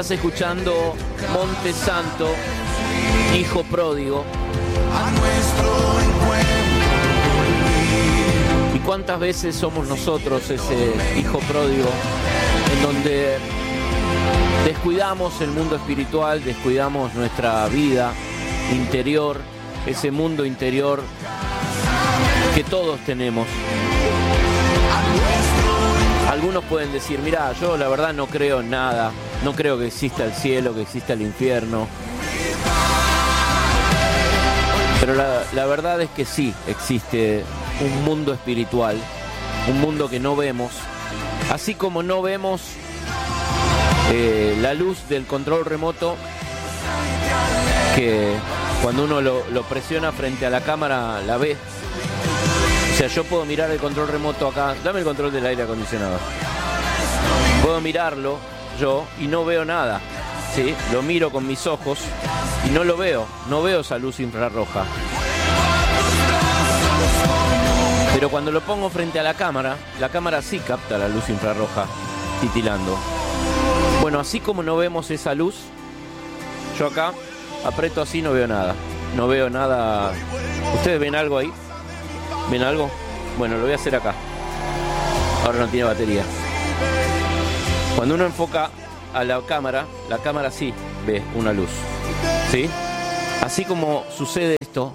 Estás escuchando Monte Santo, Hijo Pródigo. ¿Y cuántas veces somos nosotros ese hijo pródigo en donde descuidamos el mundo espiritual, descuidamos nuestra vida interior, ese mundo interior que todos tenemos? Algunos pueden decir, mirá, yo la verdad no creo en nada, no creo que exista el cielo, que exista el infierno. Pero la verdad es que sí existe un mundo espiritual, un mundo que no vemos, así como no vemos la luz del control remoto, que cuando uno lo presiona frente a la cámara la ve. O sea, yo puedo mirar el control remoto acá, dame el control del aire acondicionado. Puedo mirarlo yo y no veo nada, ¿sí? Lo miro con mis ojos y no lo veo, no veo esa luz infrarroja. Pero cuando lo pongo frente a la cámara sí capta la luz infrarroja titilando. Bueno, así como no vemos esa luz, yo acá aprieto así, no veo nada. No veo nada. ¿Ustedes ven algo ahí? ¿Ven algo? Bueno, lo voy a hacer acá. Ahora no tiene batería. Cuando uno enfoca a la cámara sí ve una luz, ¿sí? Así como sucede esto,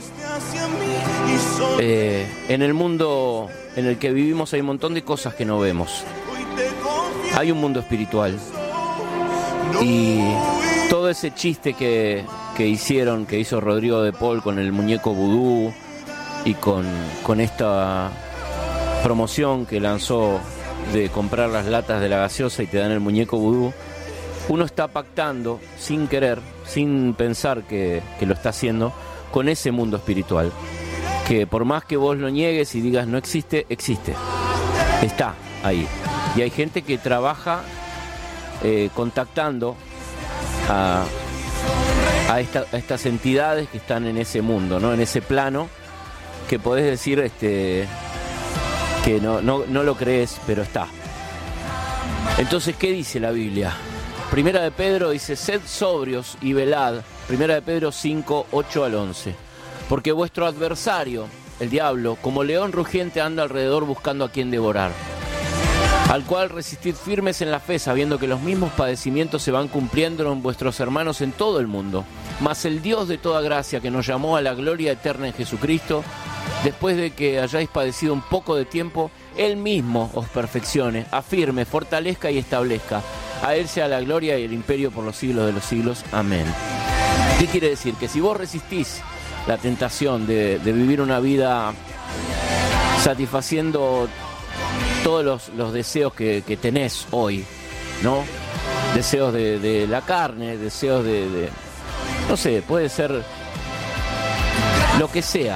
en el mundo en el que vivimos hay un montón de cosas que no vemos. Hay un mundo espiritual. Y todo ese chiste que hizo Rodrigo de Paul con el muñeco vudú y con esta promoción que lanzó de comprar las latas de la gaseosa y te dan el muñeco vudú, uno está pactando sin querer, sin pensar que lo está haciendo, con ese mundo espiritual, que por más que vos lo niegues y digas no existe, existe, está ahí. Y hay gente que trabaja contactando a estas entidades que están en ese mundo, ¿no? En ese plano que podés decir que no lo crees, pero está. Entonces, ¿qué dice la Biblia? Primera de Pedro dice, sed sobrios y velad. Primera de Pedro 5, 8 al 11. Porque vuestro adversario, el diablo, como león rugiente anda alrededor buscando a quien devorar. Al cual resistid firmes en la fe, sabiendo que los mismos padecimientos se van cumpliendo en vuestros hermanos en todo el mundo. Mas el Dios de toda gracia, que nos llamó a la gloria eterna en Jesucristo, después de que hayáis padecido un poco de tiempo, Él mismo os perfeccione, afirme, fortalezca y establezca. A Él sea la gloria y el imperio por los siglos de los siglos. Amén. ¿Qué quiere decir? Que si vos resistís la tentación de vivir una vida satisfaciendo todos los deseos que tenés hoy, ¿no? Deseos de la carne, deseos de no sé, puede ser lo que sea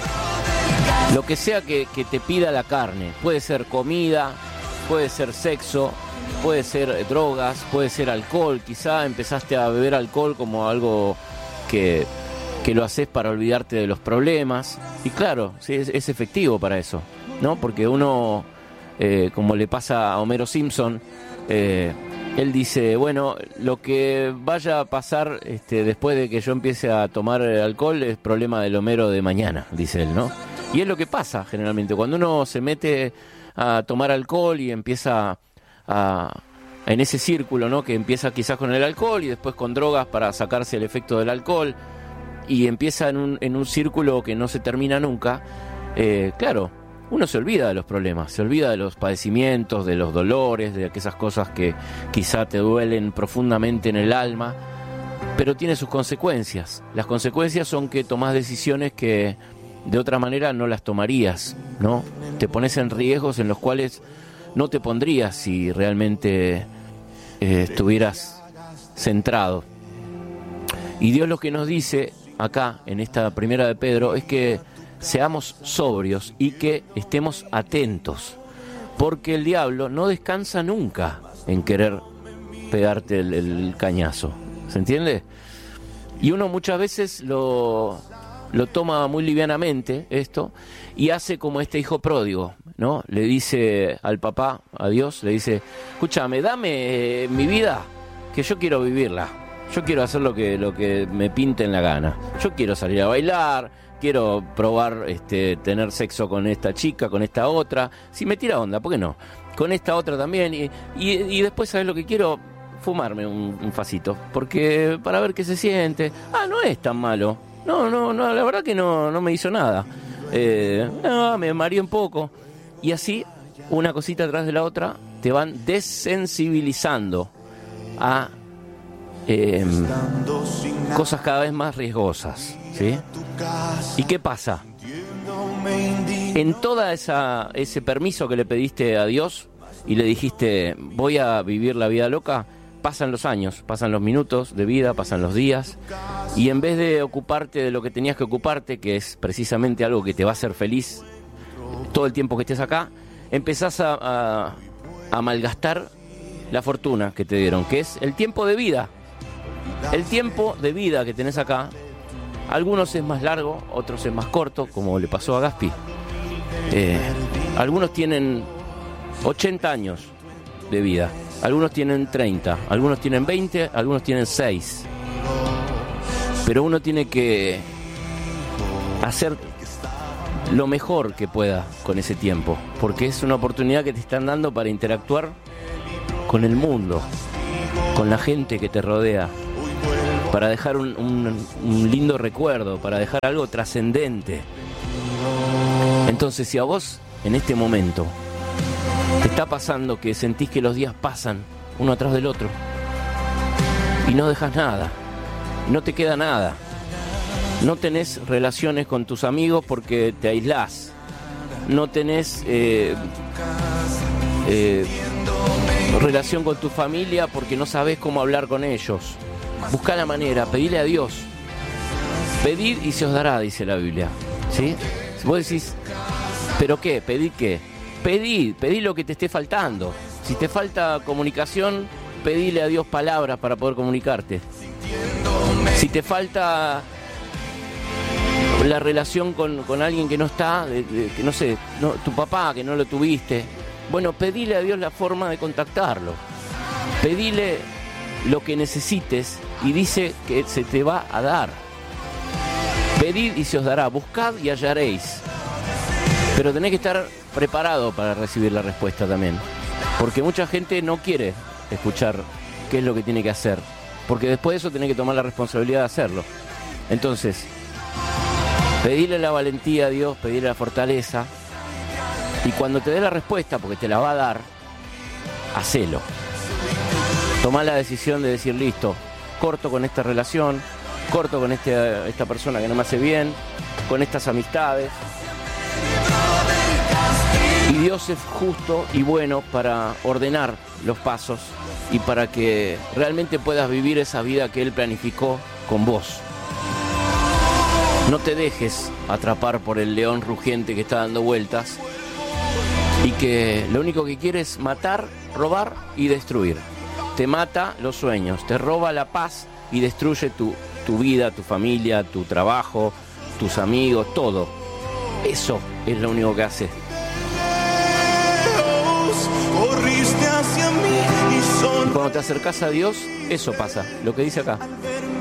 que te pida la carne. Puede ser comida, puede ser sexo, puede ser drogas, puede ser alcohol. Quizá empezaste a beber alcohol como algo que lo haces para olvidarte de los problemas. Y claro, sí, es efectivo para eso, ¿no? Porque uno, como le pasa a Homero Simpson, él dice, bueno, lo que vaya a pasar después de que yo empiece a tomar alcohol es problema del Homero de mañana, dice él, ¿no? Y es lo que pasa generalmente, cuando uno se mete a tomar alcohol y empieza en ese círculo, ¿no? Que empieza quizás con el alcohol y después con drogas para sacarse el efecto del alcohol, y empieza en un círculo que no se termina nunca. Claro, uno se olvida de los problemas, se olvida de los padecimientos, de los dolores, de esas cosas que quizá te duelen profundamente en el alma, pero tiene sus consecuencias. Las consecuencias son que tomás decisiones que de otra manera no las tomarías, ¿no? Te pones en riesgos en los cuales no te pondrías si realmente estuvieras centrado. Y Dios lo que nos dice acá, en esta primera de Pedro, es que seamos sobrios y que estemos atentos, porque el diablo no descansa nunca en querer pegarte el cañazo, ¿se entiende? Y uno muchas veces lo toma muy livianamente esto y hace como este hijo pródigo, ¿no? Le dice al papá, a Dios, le dice, escúchame, dame mi vida, que yo quiero vivirla. Yo quiero hacer lo que me pinte en la gana. Yo quiero salir a bailar, quiero probar tener sexo con esta chica, con esta otra. Si me tira onda, ¿por qué no? Con esta otra también. Y después, ¿sabes lo que quiero? Fumarme un facito. Porque para ver qué se siente. No es tan malo. No, la verdad que no me hizo nada. Me mareé un poco. Y así, una cosita atrás de la otra, te van desensibilizando a cosas cada vez más riesgosas, ¿sí? ¿Y qué pasa? En toda ese permiso que le pediste a Dios y le dijiste, voy a vivir la vida loca, pasan los años, pasan los minutos de vida, pasan los días, y en vez de ocuparte de lo que tenías que ocuparte, que es precisamente algo que te va a hacer feliz todo el tiempo que estés acá, empezás a malgastar la fortuna que te dieron, que es el tiempo de vida. El tiempo de vida que tenés acá, algunos es más largo, otros es más corto, como le pasó a Gaspi. Algunos tienen 80 años de vida, algunos tienen 30, algunos tienen 20, algunos tienen 6. Pero uno tiene que hacer lo mejor que pueda con ese tiempo, porque es una oportunidad que te están dando para interactuar con el mundo, con la gente que te rodea, para dejar un lindo recuerdo, para dejar algo trascendente. Entonces, si a vos en este momento te está pasando que sentís que los días pasan uno atrás del otro y no dejas nada, no te queda nada, no tenés relaciones con tus amigos porque te aislás, no tenés relación con tu familia porque no sabés cómo hablar con ellos, buscá la manera, pedile a Dios. Pedid y se os dará, dice la Biblia, ¿sí? Vos decís, ¿pero qué? ¿Pedid qué? Pedí lo que te esté faltando. Si te falta comunicación, pedile a Dios palabras para poder comunicarte. Si te falta la relación con alguien que no está, que no sé, tu papá, que no lo tuviste, bueno, pedile a Dios la forma de contactarlo. Pedile lo que necesites y dice que se te va a dar. Pedid y se os dará, buscad y hallaréis. Pero tenés que estar preparado para recibir la respuesta también. Porque mucha gente no quiere escuchar qué es lo que tiene que hacer. Porque después de eso tenés que tomar la responsabilidad de hacerlo. Entonces, pedile la valentía a Dios, pedile la fortaleza. Y cuando te dé la respuesta, porque te la va a dar, hacelo. Tomá la decisión de decir, listo, corto con esta relación, corto con esta persona que no me hace bien, con estas amistades. Y Dios es justo y bueno para ordenar los pasos y para que realmente puedas vivir esa vida que Él planificó con vos. No te dejes atrapar por el león rugiente que está dando vueltas y que lo único que quiere es matar, robar y destruir. Te mata los sueños, te roba la paz y destruye tu vida, tu familia, tu trabajo, tus amigos, todo. Eso es lo único que hace. Y cuando te acercas a Dios, eso pasa, lo que dice acá.